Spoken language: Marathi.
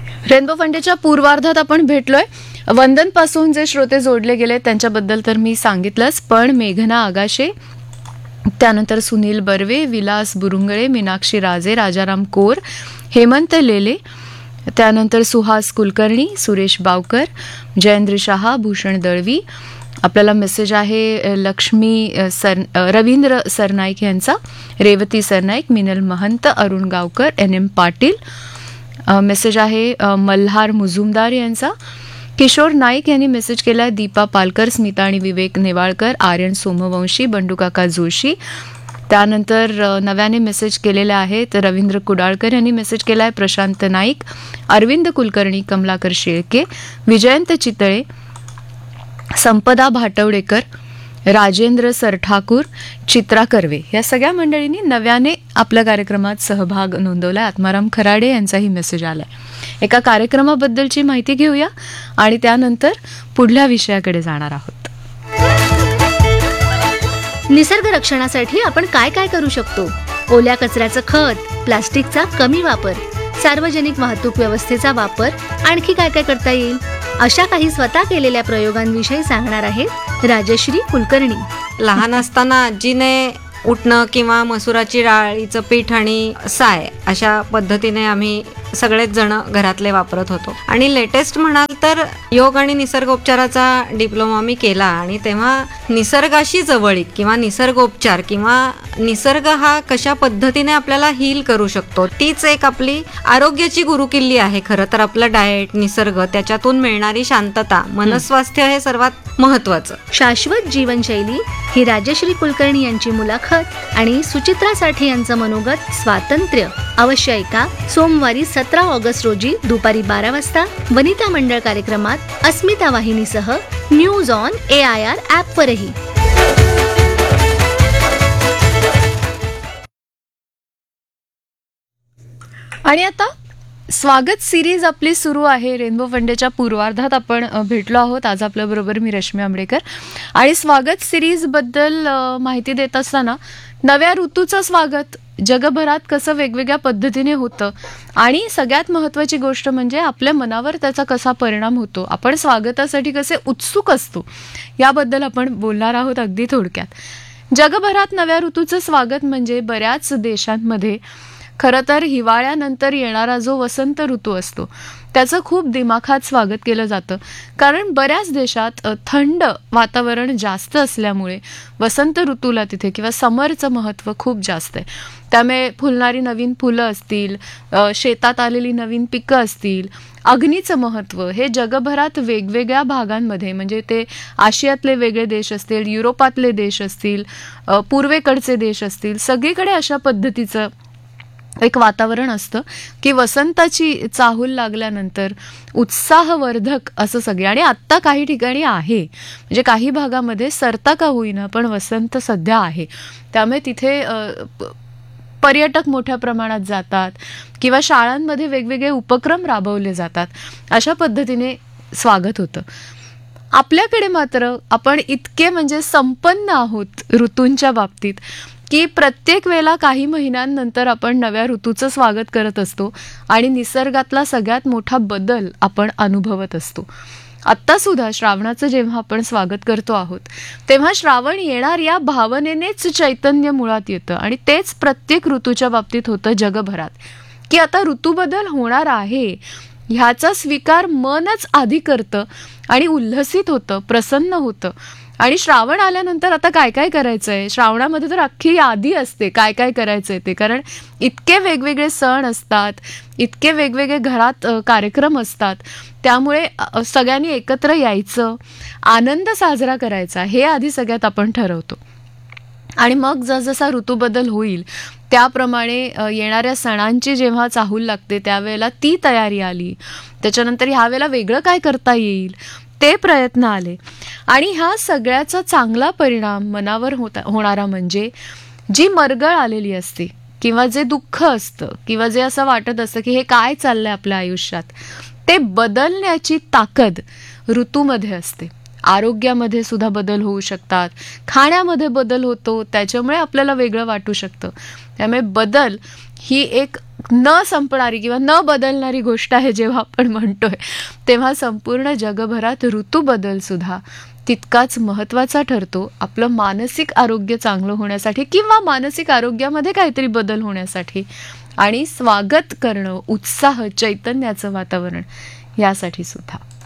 रेनबो फंडेच्या पूर्वार्धात आपण भेटलोय. वंदन पासून जे श्रोते जोडले गेले त्यांच्याबद्दल तर मी सांगितलंच, पण मेघना आगाशे, त्यानंतर सुनील बर्वे, विलास बुरुंगळे, मीनाक्षी राजे, राजाराम कोर, हेमंत लेले, त्यानंतर सुहास कुलकर्णी, सुरेश बावकर, जयेंद्र शहा, भूषण दळवी. आपल्याला मेसेज आहे रवींद्र सरनाईक यांचा, रेवती सरनाईक, मिनल महंत, अरुण गावकर, NM पाटील. मेसेज आहे मल्हार मुजुमदार यांचा. किशोर नाईक यांनी मेसेज केलाय. दीपा पालकर, स्मिता आणि विवेक नेवाळकर, आर्यन सोमवंशी, बंडूकाका जोशी. त्यानंतर नव्याने मेसेज केलेले आहेत रवींद्र कुडाळकर यांनी मेसेज केलाय. प्रशांत नाईक, अरविंद कुलकर्णी, कमलाकर शेळके, विजयंत चितळे, संपदा भाटवडेकर, राजेंद्र सरठाकूर, चित्रा कर्वे या सगळ्या मंडळींनी नव्याने आपल्या कार्यक्रमात सहभाग नोंदवलाय. आत्माराम खराडे यांचाही मेसेज आलाय. एका कार्यक्रमाबद्दलची माहिती घेऊया आणि त्यानंतर पुढल्या विषयाकडे जाणार आहोत. निसर्ग रक्षणासाठी आपण काय काय करू शकतो? ओल्या कचऱ्याचं खत, प्लास्टिकचा कमी वापर, सार्वजनिक वाहतूक व्यवस्थेचा वापर, आणखी काय काय करता येईल? अशा काही स्वतः केलेल्या प्रयोगांविषयी सांगणार आहेत राजश्री कुलकर्णी. लहान असताना आजीने उठणं किंवा मसुराची डाळीचं पीठ आणि साय अशा पद्धतीने आम्ही सगळेच जण घरातले वापरत होतो. आणि लेटेस्ट म्हणाल तर योग आणि निसर्गोपचाराचा डिप्लोमा मी केला आणि तेव्हा निसर्गाशी जवळीक किंवा निसर्गोपचार किंवा निसर्ग हा कशा पद्धतीने आपल्याला हील करू शकतो तीच एक आपली आरोग्याची गुरुकिल्ली आहे. खरं तर आपलं डाएट, निसर्ग, त्याच्यातून मिळणारी शांतता, मनस्वास्थ्य हे सर्वात महत्वाचं. शाश्वत जीवनशैली ही राजश्री कुलकर्णी यांची मुलाखत आणि सुचित्रा साठे यांचं मनोगत स्वातंत्र्य अवश्य ऐका. सोमवारी 17 ऑगस्ट रोजी दुपारी 12 वाजता वनिता मंडळ कार्यक्रमात अस्मिता वाहिनीसह न्यूज ऑन AIR ॲपवरही. आणि आता स्वागत सिरीज आपली सुरू आहे. रेनबो फंडेच्या पूर्वार्धात आपण भेटलो आहोत. आज आपल्याबरोबर मी रश्मी आंबडेकर. आणि स्वागत सिरीजबद्दल माहिती देत असताना नव्या ऋतूचं स्वागत जगभरात कसं वेगवेगळ्या पद्धतीने होतं आणि सगळ्यात महत्त्वाची गोष्ट म्हणजे आपल्या मनावर त्याचा कसा परिणाम होतो, आपण स्वागतासाठी कसे उत्सुक असतो, याबद्दल आपण बोलणार आहोत अगदी थोडक्यात. जगभरात नव्या ऋतूचं स्वागत म्हणजे बऱ्याच देशांमध्ये खरं तर हिवाळ्यानंतर येणारा जो वसंत ऋतू असतो त्याचं खूप दिमाखात स्वागत केलं जातं. कारण बऱ्याच देशात थंड वातावरण जास्त असल्यामुळे वसंत ऋतूला तिथे किंवा समरचं महत्त्व खूप जास्त आहे. त्यामुळे फुलणारी नवीन फुलं असतील, शेतात आलेली नवीन पिकं असतील, अग्नीचं महत्त्व हे जगभरात वेगवेगळ्या भागांमध्ये, म्हणजे ते आशियातले वेगळे देश असतील, युरोपातले देश असतील, पूर्वेकडचे देश असतील, सगळीकडे अशा पद्धतीचं एक वातावरण असतं की वसंताची चाहूल लागल्यानंतर उत्साहवर्धक असं सगळे. आणि आत्ता काही ठिकाणी आहे, म्हणजे काही भागामध्ये सरता का होईना पण वसंत सध्या आहे. त्यामुळे तिथे पर्यटक मोठ्या प्रमाणात जातात किंवा शाळांमध्ये वेगवेगळे उपक्रम राबवले जातात. अशा पद्धतीने स्वागत होतं. आपल्याकडे मात्र आपण इतके म्हणजे संपन्न आहोत ऋतूंच्या बाबतीत की प्रत्येक वेळेला काही महिन्यांनंतर आपण नव्या ऋतूचं स्वागत करत असतो आणि निसर्गातला सगळ्यात मोठा बदल आपण अनुभवत असतो. आत्ता सुद्धा श्रावणाचं जेव्हा आपण स्वागत करतो आहोत तेव्हा श्रावण येणार या भावनेनेच चैतन्य मुळात येतं. आणि तेच प्रत्येक ऋतूच्या बाबतीत होतं जगभरात की आता ऋतूबदल होणार आहे ह्याचा स्वीकार मनच आधी करतं आणि उल्हसित होतं, प्रसन्न होतं. आणि श्रावण आल्यानंतर आता काय काय करायचंय, श्रावणामध्ये तर अख्खी यादी असते काय काय करायचंय ते. कारण इतके वेगवेगळे सण असतात, इतके वेगवेगळे घरात कार्यक्रम असतात, त्यामुळे सगळ्यांनी एकत्र यायचं, आनंद साजरा करायचा हे आधी सगळ्यात आपण ठरवतो. आणि मग जसजसा ऋतूबदल होईल त्याप्रमाणे येणाऱ्या सणांची जेव्हा चाहूल लागते त्यावेळेला ती तयारी आली, त्याच्यानंतर ह्या वेळेला वेगळं काय करता येईल ते प्रयत्न आले. आणि ह्या सगळ्याचा चांगला परिणाम मनावर होणारा म्हणजे जी मरगळ आलेली असते किंवा जे दुःख असतं किंवा जे असं वाटत असतं की हे काय चाललंय आपल्या आयुष्यात, ते बदलण्याची ताकद ऋतूमध्ये असते. आरोग्यामध्ये सुद्धा बदल होऊ शकतात, खाण्यामध्ये बदल होतो, त्याच्यामुळे आपल्याला वेगळं वाटू शकतं. त्यामुळे बदल ही एक न संपणारी किंवा न बदलणारी गोष्ट आहे जेव्हा आपण म्हणतोय, तेव्हा संपूर्ण जगभरात ऋतू बदल सुद्धा तितकाच महत्त्वाचा ठरतो आपलं मानसिक आरोग्य चांगलं होण्यासाठी किंवा मानसिक आरोग्यामध्ये काहीतरी बदल होण्यासाठी, आणि स्वागत करणं, उत्साह, चैतन्याचं वातावरण यासाठी सुद्धा.